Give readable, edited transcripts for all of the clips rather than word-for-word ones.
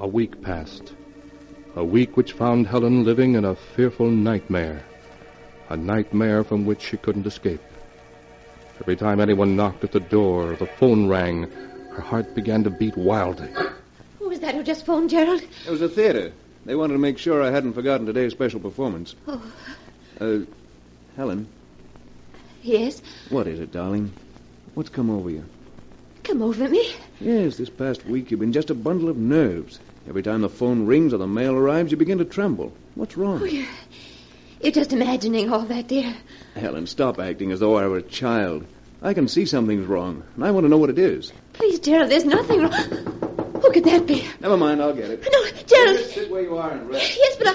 week passed. A week which found Helen living in a fearful nightmare. A nightmare from which she couldn't escape. Every time anyone knocked at the door or the phone rang, her heart began to beat wildly. Who was that who just phoned, Gerald? It was the theater. They wanted to make sure I hadn't forgotten today's special performance. Oh. Helen? Yes? What is it, darling? What's come over you? Come over me? Yes, this past week you've been just a bundle of nerves. Every time the phone rings or the mail arrives, you begin to tremble. What's wrong? Oh, you're just imagining all that, dear. Helen, stop acting as though I were a child. I can see something's wrong, and I want to know what it is. Please, Gerald, there's nothing wrong. Who could that be? Never mind, I'll get it. No, Gerald. Just sit where you are and rest. Yes, but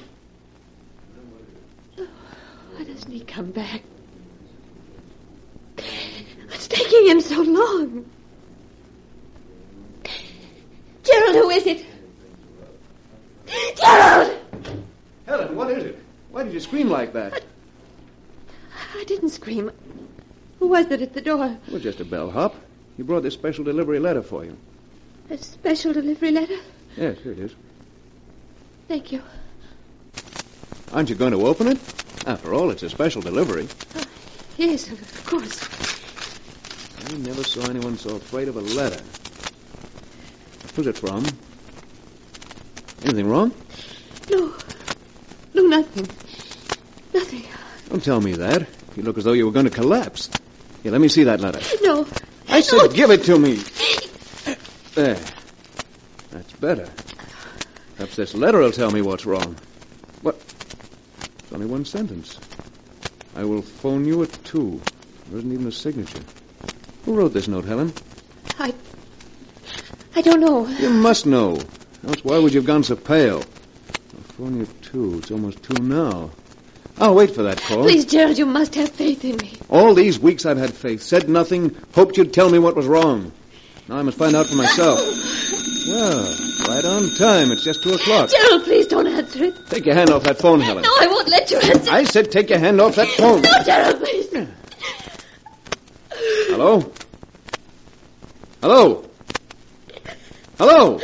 Oh, why doesn't he come back? What's taking him so long? Gerald, who is it? Gerald! Helen, what is it? Why did you scream like that? I didn't scream. Who was it at the door? Well, just a bellhop. He brought this special delivery letter for you. A special delivery letter? Yes, here it is. Thank you. Aren't you going to open it? After all, it's a special delivery. Yes, of course. I never saw anyone so afraid of a letter. Who's it from? Anything wrong? No, nothing. Nothing. Don't tell me that. You look as though you were going to collapse. Here, let me see that letter. No. I said give it to me. There. That's better. Perhaps this letter will tell me what's wrong. What? It's only one sentence. I will phone you at 2. There isn't even a signature. Who wrote this note, Helen? I don't know. You must know. Else why would you have gone so pale? I'll phone you at 2. It's almost 2 now. I'll wait for that call. Please, Gerald, you must have faith in me. All these weeks I've had faith. Said nothing. Hoped you'd tell me what was wrong. Now I must find out for myself. Well, right on time. It's just 2 o'clock. Gerald, please don't answer it. Take your hand off that phone, Helen. No, I won't let you answer. I said take your hand off that phone. No, Gerald, please. Hello? Hello? Hello?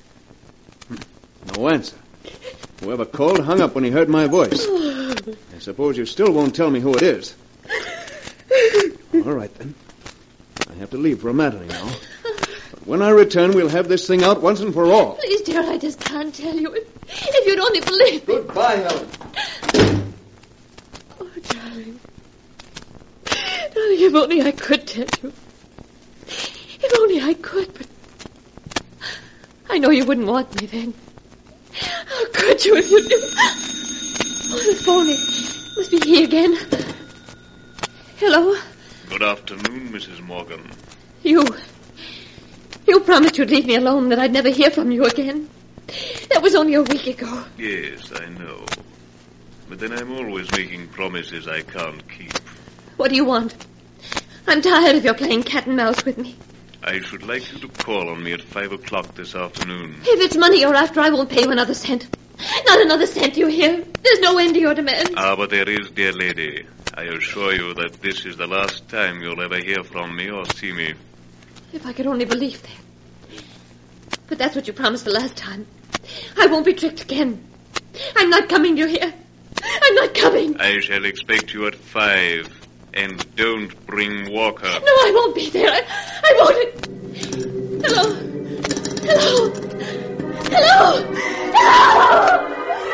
No answer. Whoever called hung up when he heard my voice. I suppose you still won't tell me who it is. All right, then. I have to leave for a matinee now. But when I return, we'll have this thing out once and for all. Please, dear, I just can't tell you. If you'd only believe me. Goodbye, Helen. Oh, darling. Darling, if only I could tell you. If only I could, but I know you wouldn't want me then. How could you if you knew? Oh, the phone. It must be he again. Hello? Good afternoon, Mrs. Morgan. You promised you'd leave me alone, that I'd never hear from you again. That was only a week ago. Yes, I know. But then I'm always making promises I can't keep. What do you want? I'm tired of your playing cat and mouse with me. I should like you to call on me at 5 o'clock this afternoon. If it's money you're after, I won't pay you another cent. Not another cent, you hear? There's no end to your demands. Ah, but there is, dear lady. I assure you that this is the last time you'll ever hear from me or see me. If I could only believe that. But that's what you promised the last time. I won't be tricked again. I'm not coming, you hear? I'm not coming. I shall expect you at 5. And don't bring Walker. No, I won't be there. I won't. Hello. Hello. Hello. Hello.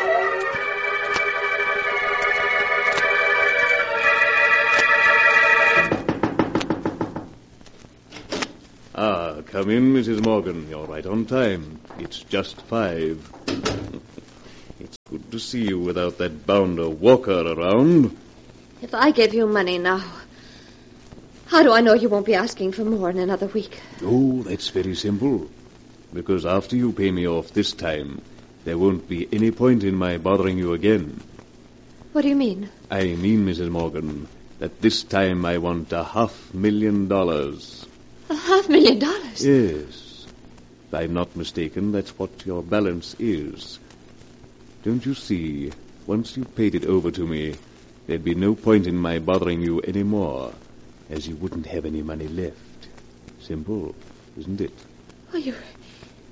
Ah, come in, Mrs. Morgan. You're right on time. It's just 5. It's good to see you without that bounder Walker around. If I gave you money now, how do I know you won't be asking for more in another week? Oh, that's very simple. Because after you pay me off this time, there won't be any point in my bothering you again. What do you mean? I mean, Mrs. Morgan, that this time I want $500,000. $500,000? Yes. If I'm not mistaken, that's what your balance is. Don't you see, once you've paid it over to me, there'd be no point in my bothering you any more, as you wouldn't have any money left. Simple, isn't it? Oh,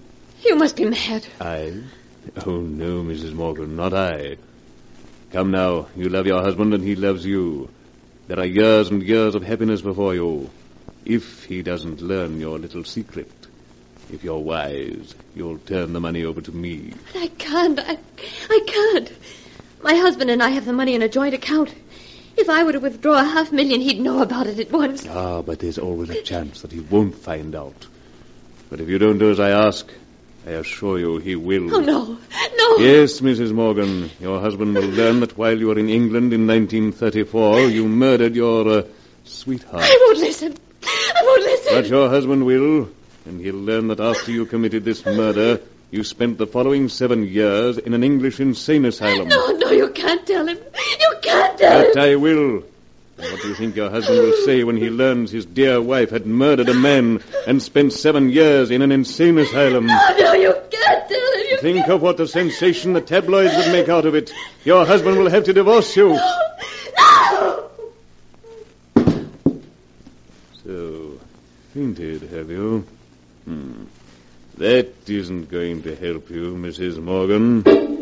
You must be mad. I? Oh, no, Mrs. Morgan, not I. Come now, you love your husband and he loves you. There are years and years of happiness before you. If he doesn't learn your little secret, if you're wise, you'll turn the money over to me. But I can't. I can't. My husband and I have the money in a joint account. If I were to withdraw $500,000, he'd know about it at once. Ah, but there's always a chance that he won't find out. But if you don't do as I ask, I assure you he will. Oh, no. No. Yes, Mrs. Morgan, your husband will learn that while you were in England in 1934, you murdered your sweetheart. I won't listen. I won't listen. But your husband will, and he'll learn that after you committed this murder, you spent the following 7 years in an English insane asylum. No, you can't tell him. You can't tell him. But I will. And what do you think your husband will say when he learns his dear wife had murdered a man and spent 7 years in an insane asylum? No, you can't tell him. Think of what the sensation the tabloids would make out of it. Your husband will have to divorce you. No! So, fainted, have you? That isn't going to help you, Mrs. Morgan.